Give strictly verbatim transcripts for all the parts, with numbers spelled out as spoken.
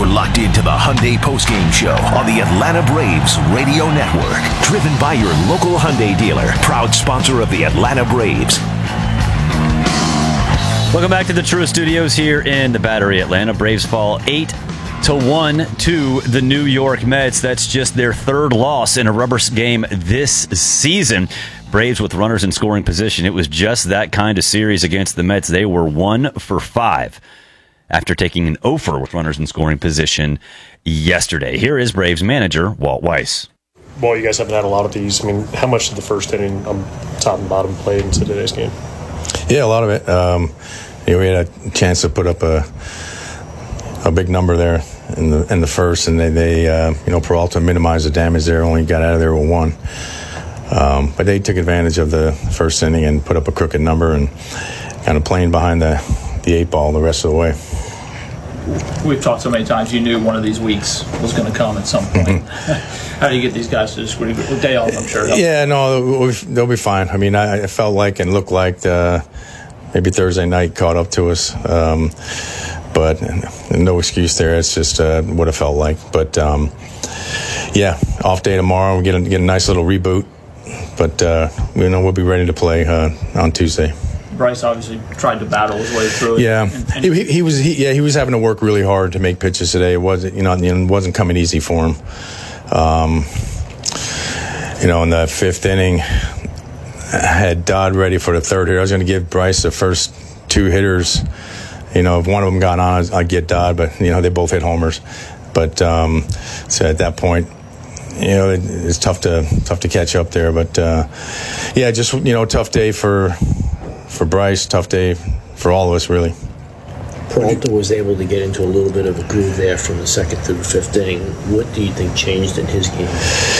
locked into the Hyundai Postgame Show on the Atlanta Braves Radio Network. Driven by your local Hyundai dealer, proud sponsor of the Atlanta Braves. Welcome back to the Truist Studios here in the Battery, Atlanta. Braves fall eight to one to the New York Mets. That's just their third loss in a rubber game this season. Braves with runners in scoring position. It was just that kind of series against the Mets. They were one for five after taking an offer with runners in scoring position yesterday. Here is Braves manager Walt Weiss. Well, you guys haven't had a lot of these. I mean, how much did the first inning on top and bottom play into today's game? Yeah, a lot of it. Um, you know, we had a chance to put up a a big number there in the in the first, and they, they uh, you know, Peralta minimized the damage there, only got out of there with one. Um, but they took advantage of the first inning and put up a crooked number and kind of playing behind the, the eight ball the rest of the way. We've talked so many times, you knew one of these weeks was going to come at some point. How do you get these guys to just with day off, I'm sure? Yeah, no, they'll be fine. I mean, I, I felt like and looked like the, maybe Thursday night caught up to us. Um, but no excuse there. It's just uh, what it felt like. But, um, yeah, off day tomorrow. We get a, get a nice little reboot. But, uh, you know, we'll be ready to play uh, on Tuesday. Bryce obviously tried to battle his way through it. Yeah, and, and he, he was. He, yeah, he was having to work really hard to make pitches today. It wasn't, you know, it wasn't coming easy for him. Um, you know, in the fifth inning, I had Dodd ready for the third hitter. I was going to give Bryce the first two hitters. You know, if one of them got on, I'd get Dodd. But you know, they both hit homers. But um, so at that point, you know, it, it's tough to tough to catch up there. But uh, yeah, just you know, tough day for for Bryce, tough day for all of us, really. Peralta was able to get into a little bit of a groove there from the second through the fifth inning. What do you think changed in his game?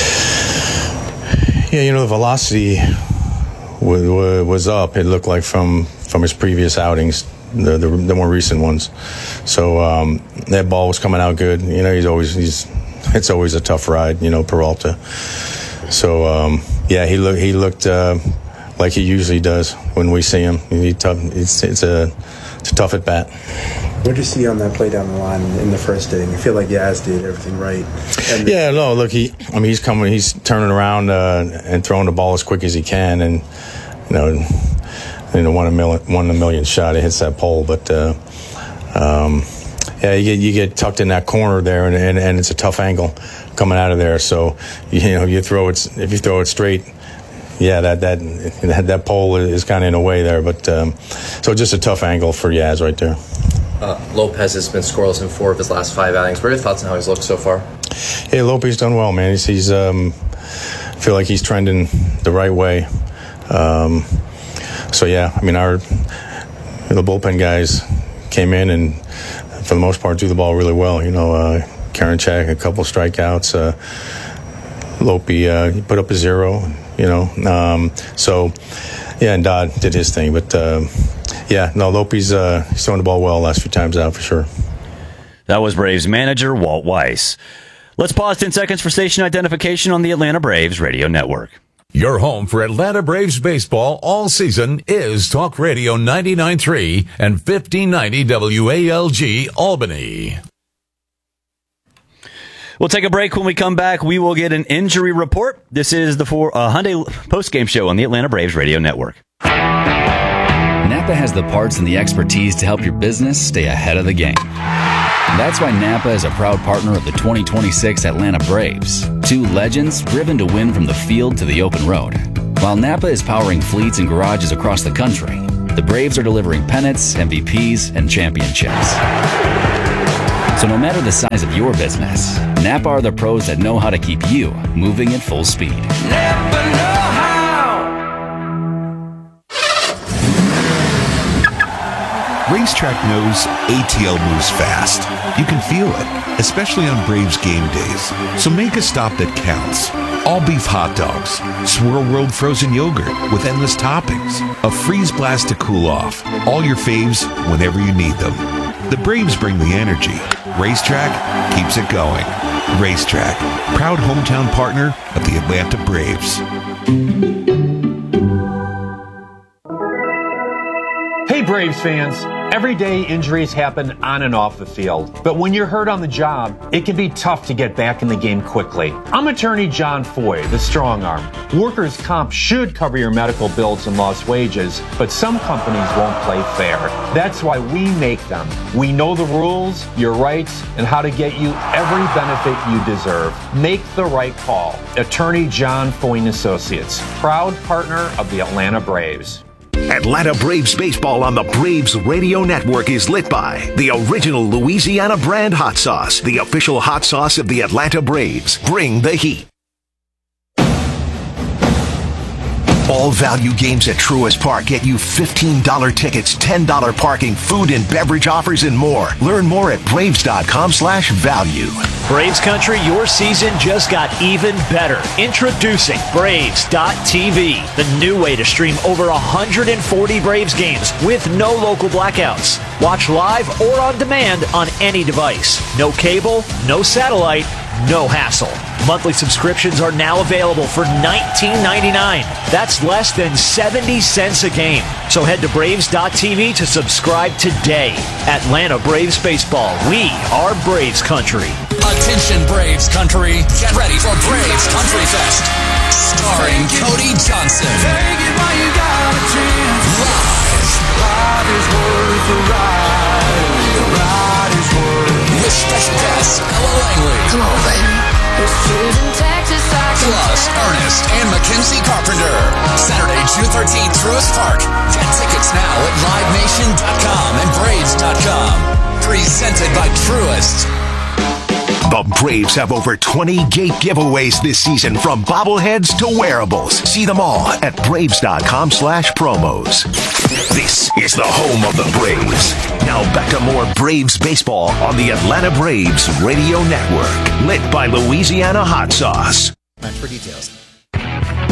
Yeah, you know, the velocity was, was up. It looked like from from his previous outings, the the, the more recent ones. So um, that ball was coming out good. You know, he's always he's. It's always a tough ride, you know, Peralta. So um, yeah, he looked he looked uh, like he usually does when we see him. He tough. It's it's a it's a tough at bat. What did you see on that play down the line in the first inning? I feel like Yaz did everything right. And yeah, no, look, he. I mean, he's coming. He's turning around uh, and throwing the ball as quick as he can, and you know, you know, one in a million, one in a million shot. It hits that pole, but. Uh, um, Yeah, you get you get tucked in that corner there, and, and, and it's a tough angle coming out of there. So you know you throw it if you throw it straight, yeah, that that that, that pole is kind of in a way there. But um, so just a tough angle for Yaz right there. Uh, Lopez has been scoreless in four of his last five outings. What are your thoughts on how he's looked so far? Hey, Lopez done well, man. He's, he's um, I feel like he's trending the right way. Um, so yeah, I mean our the bullpen guys came in and. For the most part, threw the ball really well. You know, uh, Karinchak, a couple strikeouts. Uh, Lopi, uh, he put up a zero. You know, um, so yeah, and Dodd did his thing. But uh, yeah, no, Lopi's uh, he's throwing the ball well last few times out for sure. That was Braves manager Walt Weiss. Let's pause ten seconds for station identification on the Atlanta Braves Radio Network. Your home for Atlanta Braves baseball all season is Talk Radio ninety-nine point three and fifteen ninety W A L G Albany. We'll take a break. When we come back, we will get an injury report. This is the for, uh, Hyundai postgame show on the Atlanta Braves Radio Network. Napa has the parts and the expertise to help your business stay ahead of the game. That's why Napa is a proud partner of the twenty twenty-six Atlanta Braves, two legends driven to win from the field to the open road. While Napa is powering fleets and garages across the country, the Braves are delivering pennants, M V Ps, and championships. So no matter the size of your business, Napa are the pros that know how to keep you moving at full speed. Napa know how. Racetrack knows A T L moves fast. You can feel it, especially on Braves game days. So make a stop that counts. All beef hot dogs, Swirl World frozen yogurt with endless toppings, a freeze blast to cool off. All your faves whenever you need them. The Braves bring the energy. Racetrack keeps it going. Racetrack, proud hometown partner of the Atlanta Braves. Hey Braves fans. Every day, injuries happen on and off the field. But when you're hurt on the job, it can be tough to get back in the game quickly. I'm attorney John Foy, the strong arm. Workers' comp should cover your medical bills and lost wages, but some companies won't play fair. That's why we make them. We know the rules, your rights, and how to get you every benefit you deserve. Make the right call. Attorney John Foy and Associates, proud partner of the Atlanta Braves. Atlanta Braves baseball on the Braves Radio Network is lit by the original Louisiana brand hot sauce, the official hot sauce of the Atlanta Braves. Bring the heat. All value games at Truist Park get you fifteen dollars tickets, ten dollars parking, food and beverage offers, and more. Learn more at Braves.com slash value. Braves Country, your season just got even better. Introducing Braves dot T V, the new way to stream over one hundred forty Braves games with no local blackouts. Watch live or on demand on any device. No cable, no satellite, no hassle. Monthly subscriptions are now available for nineteen ninety-nine dollars. That's less than seventy cents a game. So head to Braves dot T V to subscribe today. Atlanta Braves Baseball. We are Braves Country. Attention Braves Country. Get ready for Braves Country Fest. Starring Cody Johnson. Take it while you got a chance. Live. Ride is worth the ride. The ride is worth. With special guests Ella Langley. Come on, baby. Plus Ernest and Mackenzie Carpenter. Saturday, June thirteenth, Truist Park. Get tickets now at live nation dot com and braves dot com. Presented by Truist. The Braves have over twenty gate giveaways this season, from bobbleheads to wearables. See them all at Braves.com slash promos. This is the home of the Braves. Now back to more Braves baseball on the Atlanta Braves Radio Network. Lit by Louisiana Hot Sauce. For details.